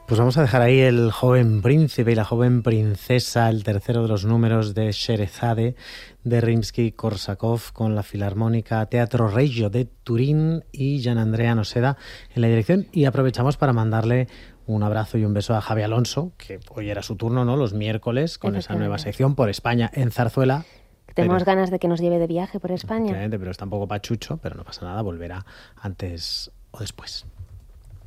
Pues vamos a dejar ahí El joven príncipe y la joven princesa, el tercero de los números de Sherezade de Rimsky-Korsakov, con la Filarmónica Teatro Regio de Turín y Gianandrea Noseda en la dirección. Y aprovechamos para mandarle un abrazo y un beso a Javi Alonso, que hoy era su turno, ¿no? Los miércoles, con esa nueva sección por España en Zarzuela. Tenemos ganas de que nos lleve de viaje por España. Pero está un poco pachucho, pero no pasa nada, volverá antes o después.